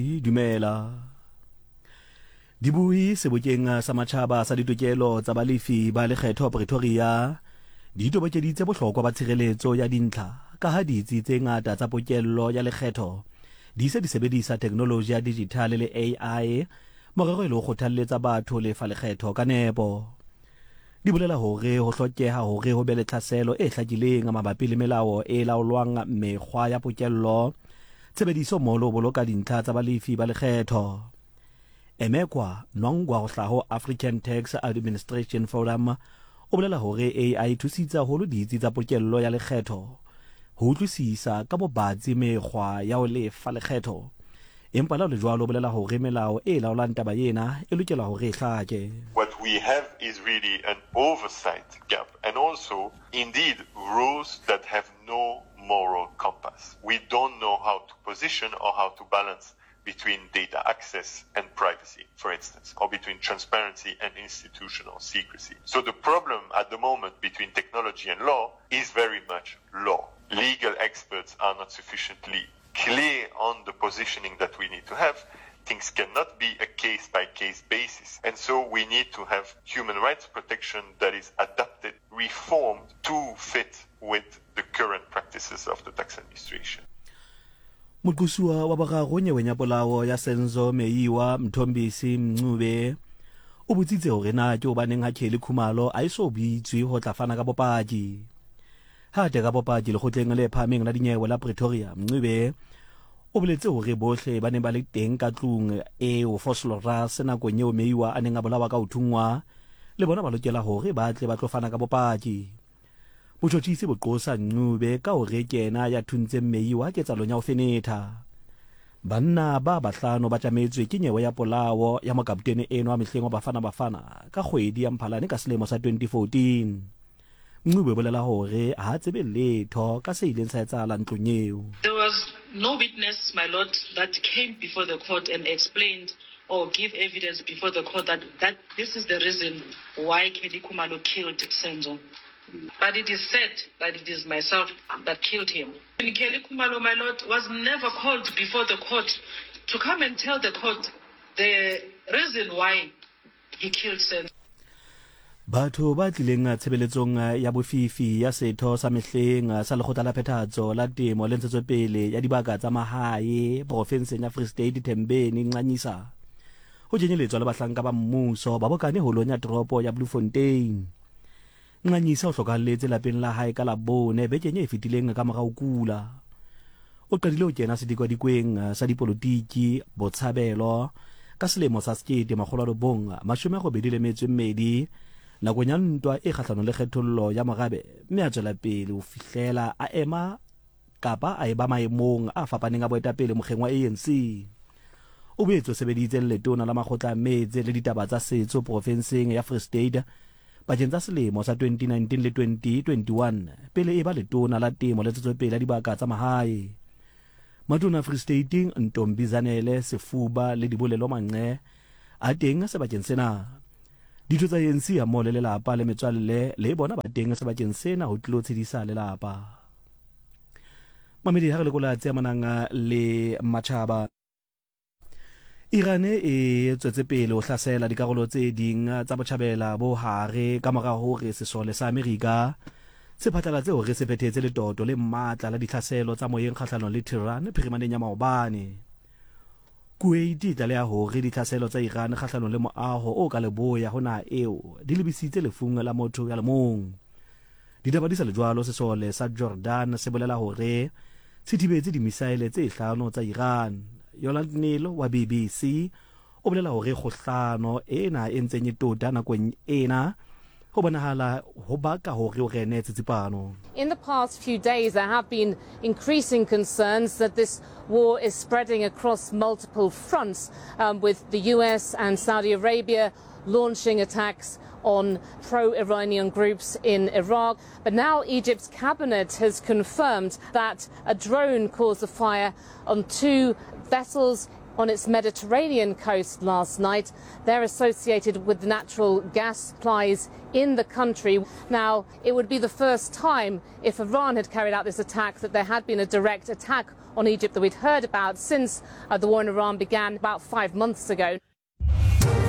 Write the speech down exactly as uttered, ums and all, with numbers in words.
Dumela Dibui sebokeng sa matjhaba sa ditokelo tsa balefi ba lekgetho Pretoria di tobokeditse bohlokwa ba tshireletso ya dintlha ka ha ditsi tse ngata tsa pokello ya lekgetho di se di sebedisa teknoloji ya digital le A I morero le ho kgothalletsa batho le fa lekgetho ka nepo di bolela hore ho hlokeha hore ho be le tlhaselo e hlakileng mabapi le melao e laolwang mekgwa ya pokello tshebediso molo boloka dintlha tsa balefi ba lekgetho Emekwa Nongwa ho hlaho African Tax Administration Forum o bolela hore A I thusitsa holo ditsi tsa pokello ya lekgetho ho utlwisisa ka bobatsi mekgwa ya ho lefa lekgetho empa la le jwalo bolela hore melao e laolang taba yena e lokela hore e hlake. What we have is really an oversight gap and also indeed rules that have no moral compass. We don't know how to position or how to balance between data access and privacy, for instance, or between transparency and institutional secrecy. So the problem at the moment between technology and law is very much law. Legal experts are not sufficiently clear on the positioning that we need to have. Things cannot be a case-by-case basis. And so we need to have human rights protection that is adapted, reformed to fit with the current practices of the tax administration. Mukusua wa bararo nyewenya polao ya Senzo Meyiwa Mthombisi Mncube o botsitse hore na ke obaneng ha Kheli Khumalo a iso bitswe ho tla fana ka bopaki ha te ka bopaki le khotleng le phameng la dinyewe la Pretoria Mncube o boletse hore bohle ba ne ba le teng ka tlung e o Foslora sena go nyeo Meyiwa a neng a bolawa ka uthungwa le bona ba lokela hore ba tle ba tlo fana ka bopaki Botjhotjhisi boqosa Ncube ka hore kena ya thuntse Meyiwa ke tsalong ya ho fenetha banna ba bahlano ba tlametswe ke nyewe ya polao ya mokaptene eno a mehleng wa bafana bafana ka kgwedi ya Mphalane ka selemo sa twenty fourteen Ncube bolela hore ha tsebe letho ka se ileng sa etsahala ntlong eo. There was no witness, my lord, that came before the court and explained or give evidence before the court that, that this is the reason why Kheli Khumalo killed Senzo. But it is said that it is myself that killed him. And Kheli Khumalo, my lord, was never called before the court to come and tell the court the reason why he killed Senzo. Batho ba tlileng tshebeletsong ya bofifi ya setho sa mehleng sa lekgotla la phethahatso la temo le ntshetsopele ya dibaka tsa mahae profenseng ya Free State Thembeni Nqanyisa ho jenyeletswa le bahlanka ba mmuso ba bokane holonya tropo ya Bloemfontein. Nqanyisa o hlokahalletse lapeng la hae ka la bone bekenye e fetileng ka morao kula o qadile ho kena sedikadikweng sa dipolotiki botshabelo ka selemo sa sekete makgolo a robong mashome a robedi le metso e mmedi nakong ya ntwa e kgahlano le kgethollo ya Mogabe mme a tswela pele ho fihlela a ema kapa a eba maemong a fapaneng a boetapele mokgeng wa A N C o boetse o sebeditse letona la makgotla a metse le ditaba tsa setso profenseng ya Free State bakeng tsa selemo sa twenty nineteen le twenty twenty-one pele e ba letona la temo le ntshetsopele ya dibaka tsa mahae matona Free State Ntombizanele Sefuba le Dibolelo Manqe a teng sebakeng sena ditho tsa A N C ya mo le lelapa le metswalle le bona ba teng sebakeng sena ho tlilo tshedisa lelapa mamedi ha re le kola tse mananga le matjhaba Iran e tswetse pele ho hlasela dikarolo tse ding tsa botjhabela bo hare ka mora hore sesole sa Amerika se phatlalatse hore se phethetse le toto le matla la dihlaselo tsa moyeng kgahlano le Tehran phirimaneng ya maobane Kuwait tla le hore dihlaselo tsa Iran kgahlano le moaho o ka leboya hona eo di lebisitse lefunga la motho ya le mong ditaba di sa le jwalo sesole sa Jordan se bolela hore se thibetse dimisaile tse hlano tsa Iran Yolande Nelo wa B B C o bolela hore kgohlano ena e ntseng e tota nakong ena ho bonahala ho baka hore o rene tsitsipano. In the past few days there have been increasing concerns that this war is spreading across multiple fronts um, with the U S and Saudi Arabia launching attacks on pro-Iranian groups in Iraq. But now Egypt's cabinet has confirmed that a drone caused a fire on two vessels on its Mediterranean coast last night. They're associated with the natural gas supplies in the country. Now, it would be the first time if Iran had carried out this attack that there had been a direct attack on Egypt that we'd heard about since uh, the war in Iran began about five months ago.